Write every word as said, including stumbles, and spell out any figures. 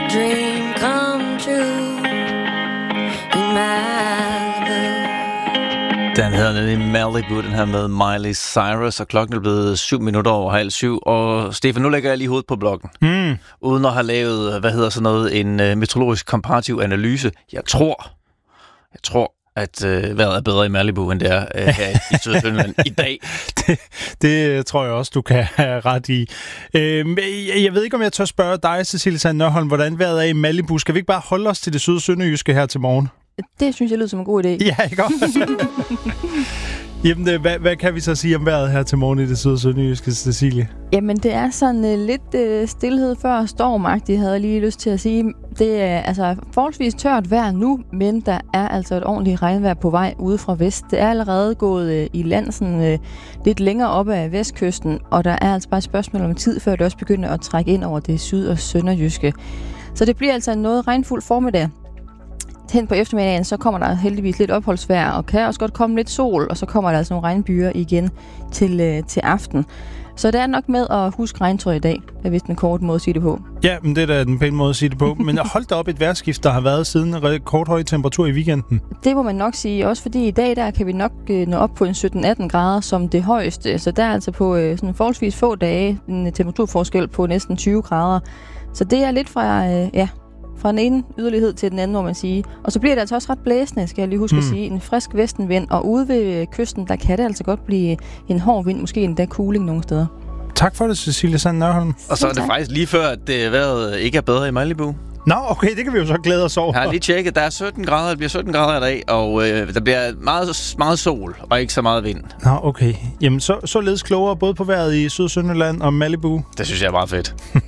dream come true in Malibu. Den hedder nemlig Malibu, den her med Miley Cyrus, og klokken er blevet syv minutter over halv syv. Og Stefan, nu lægger jeg lige hovedet på blokken. Mm. Uden at have lavet, hvad hedder sådan noget, en uh, meteorologisk komparativ analyse. Jeg tror, jeg tror, at øh, vejret er bedre i Malibu, end det er øh, her i Sydsjælland i dag. Det, det tror jeg også, du kan have ret i. Øh, jeg ved ikke, om jeg tør spørge dig, Cecilie Sand Nørholm, hvordan vejret er i Malibu. Skal vi ikke bare holde os til det syd- og sønderjyske her til morgen? Det synes jeg lyder som en god idé. Ja, ikke også? Jamen, det, hvad, hvad kan vi så sige om vejret her til morgen i det syd- og sønderjyske, Cecilie? Jamen, det er sådan uh, lidt uh, stillhed før stormagtigt, havde jeg lige lyst til at sige. Det er altså forholdsvis tørt vejr nu, men der er altså et ordentligt regnvejr på vej ude fra vest. Det er allerede gået uh, i land sådan, uh, lidt længere oppe af vestkysten, og der er altså bare et spørgsmål om tid, før det også begynder at trække ind over det syd- og sønderjyske. Så det bliver altså en noget regnfuld formiddag. Hen på eftermiddagen, så kommer der heldigvis lidt opholdsvejr, og kan også godt komme lidt sol, og så kommer der altså nogle regnbyer igen til, øh, til aften. Så det er nok med at huske regntøj i dag. Det er vist en kort måde at sige det på. Ja, men det er da den pæne måde at sige det på. Men hold da op et vejrskift, der har været siden rekordhøj temperatur i weekenden. Det må man nok sige, også fordi i dag der kan vi nok øh, nå op på en sytten atten grader som det højeste. Så der er altså på øh, sådan forholdsvis få dage en temperaturforskel på næsten tyve grader. Så det er lidt fra... Øh, ja, fra den ene yderlighed til den anden, må man sige. Og så bliver det altså også ret blæsende, skal jeg lige huske mm. at sige. En frisk vestenvind, og ude ved kysten, der kan det altså godt blive en hård vind, måske endda cooling nogle steder. Tak for det, Cecilie Sand Nørholm. Og så er det faktisk lige før, at det vejret ikke er bedre i Malibu. Nå, okay, det kan vi jo så glæde os over. Jeg har lige tjekket, der er sytten grader, det bliver sytten grader i dag, og øh, der bliver meget, meget sol, og ikke så meget vind. Nå, okay. Jamen, så, så ledes klogere både på vejret i Syd- og Sønderjylland og Malibu. Det synes jeg er meget fedt.